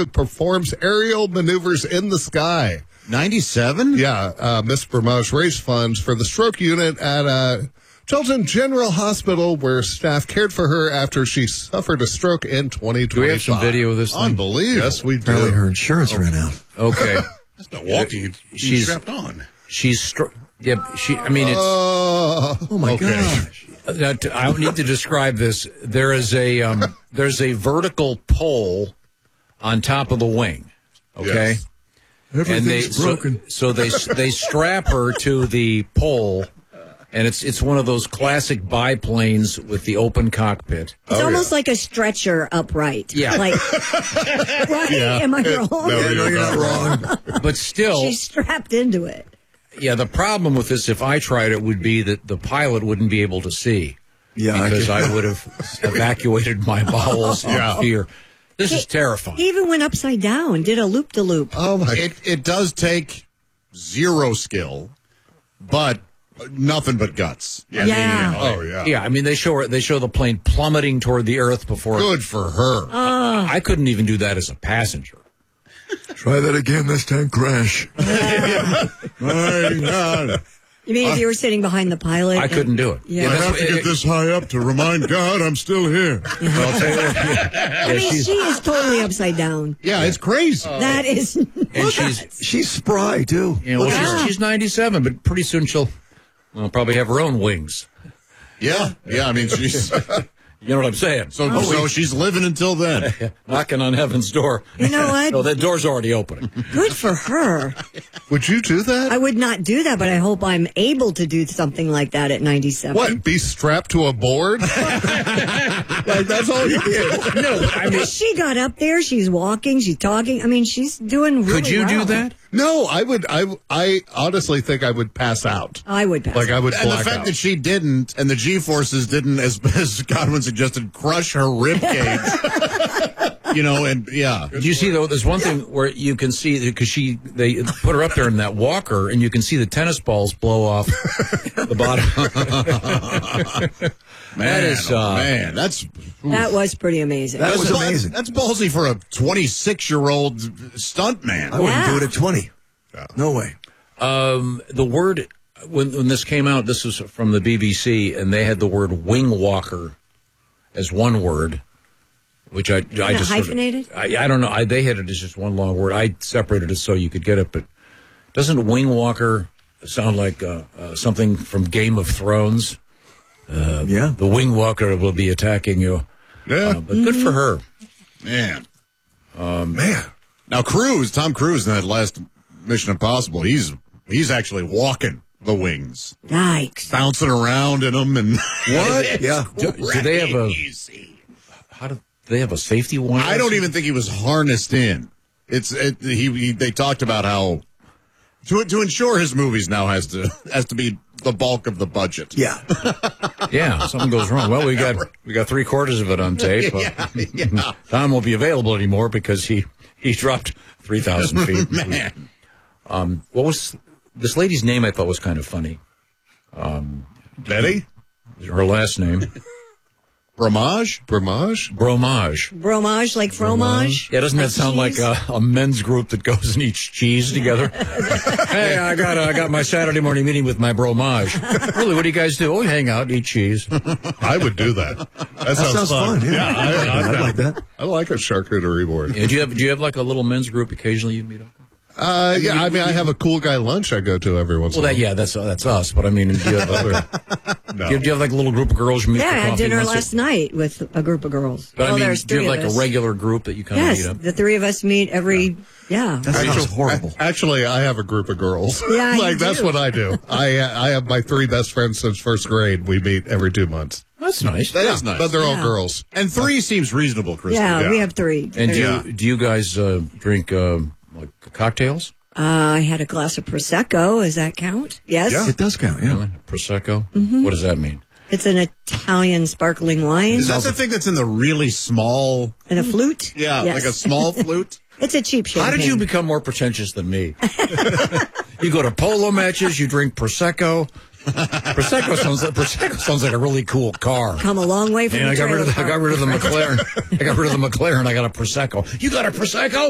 It performs aerial maneuvers in the sky. 97? Yeah, Miss Bromage raised funds for the stroke unit at Chilton General Hospital, where staff cared for her after she suffered a stroke in 2020. Do we have some video of this thing? Unbelievable. Yes, we do. Apparently her insurance ran out. Okay. That's not walking. She's strapped on. She's I mean, it's... Oh, my gosh. I don't need to describe this. There is there's a vertical pole on top of the wing. Okay. Yes. Everything's broken. So they strap her to the pole, and it's one of those classic biplanes with the open cockpit. It's almost like a stretcher upright. Yeah. Like, right? Yeah. Am I wrong? No, You're not wrong. But still, She's strapped into it. yeah, the problem with this, if I tried it, would be that the pilot wouldn't be able to see. Yeah, Because I would have evacuated my bowels in fear. This is terrifying. He even went upside down, did a loop-de-loop. Oh, my. It does take zero skill, but nothing but guts. Yeah. Oh, yeah. Yeah, I mean, they show the plane plummeting toward the earth before. Good for her. I couldn't even do that as a passenger. Try that again this time, crash. My God. You mean if you were sitting behind the pilot? I couldn't do it. Yeah. I have to get this high up to remind God I'm still here. I'll tell you what, I mean, she is totally upside down. Yeah, it's crazy. That is... and She's spry, too. she's 97, but pretty soon she'll probably have her own wings. Yeah, I mean, she's... You know what I'm saying? So she's living until then. Knocking on heaven's door. You know what? No, that door's already opening. Good for her. Would you do that? I would not do that, but I hope I'm able to do something like that at 97. What, be strapped to a board? Like, that's all you get. No, I mean, She got up there, she's walking, she's talking. I mean, she's doing really could you do well. that? No, I honestly think I would pass out. I would pass. Like, I would And the black fact out. that she didn't, and the G-forces didn't, as Godwin suggested, crush her rib cage. And yeah. Did you see, though, there's one thing where you can see, because they put her up there in that walker, and you can see the tennis balls blow off the bottom. Man, That was pretty amazing. That was amazing. That's ballsy for a 26-year-old stunt man. I wouldn't Yeah. do it at 20. No way. The word, when this came out, this was from the BBC, and they had the word wing walker as one word, which I just sort of- hyphenated? I don't know. They had it as just one long word. I separated it so you could get it, but doesn't wing walker sound like something from Game of Thrones? Yeah. The wing walker will be attacking you. Yeah. But good for her. Man. Man. Now, Tom Cruise in that last Mission Impossible, he's actually walking the wings, Yikes. bouncing around in them, and What? Yeah. Do they have do they have a safety warning? I don't even think he was harnessed in. They talked about how to ensure his movies now has to be the bulk of the budget. Yeah. Yeah, something goes wrong. Well, we got 3/4 of it on tape. Yeah. Tom won't be available anymore because he dropped 3,000 feet. Man. What was this lady's name? I thought was kind of funny. Betty? Her last name, Bromage? Bromage. Fromage, like fromage? Yeah, doesn't that sound like a men's group that goes and eats cheese together? Hey, I got my Saturday morning meeting with my Bromage. Really, what do you guys do? Oh, we hang out, eat cheese. I would do that. That sounds fun. Yeah. I I'd like that. I like a charcuterie board. Yeah, do you have like a little men's group occasionally you meet up? Yeah, I mean, I have a cool guy lunch I go to every once in a while. That's us. But I mean, do you have other? No. Do you have like a little group of girls you meet Yeah, for I had coffee dinner once last night with a group of girls. But I mean, there's do you three have like of a us. regular group that you kind of Yes, meet up? the three of us meet every, That sounds horrible. Actually, I have a group of girls. Yeah, you like that's do. what I do. I have my three best friends since first grade. We meet every 2 months. That's nice. That is nice. But they're all Yeah. girls. And 3 seems reasonable, Chris. Yeah, Yeah. we have 3. And Yeah. do you guys drink like cocktails? I had a glass of Prosecco. Does that count? Yes. It does count, yeah. Prosecco? Mm-hmm. What does that mean? It's an Italian sparkling wine Is that the thing that's in the really small? and a flute. Yeah, Yes. like a small flute. It's a cheap champagne. How did you become more pretentious than me? You go to polo matches, you drink Prosecco. Prosecco sounds like a really cool car. come a long way from And the I got rid of trailer the McLaren. I got a Prosecco. You got a Prosecco?